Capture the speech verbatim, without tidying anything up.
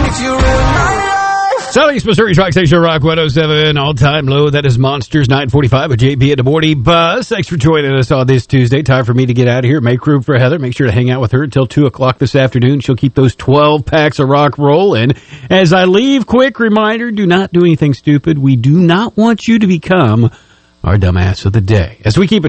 if you ruin my life. Southeast Missouri's Rock Station, Rock one oh seven, all-time low. That is Monsters nine forty-five with J P at the Morning Buzz. Thanks for joining us on this Tuesday. Time for me to get out of here. Make room for Heather. Make sure to hang out with her until two o'clock this afternoon. She'll keep those twelve packs of rock rolling. As I leave, quick reminder, do not do anything stupid. We do not want you to become our dumbass of the day. As we keep it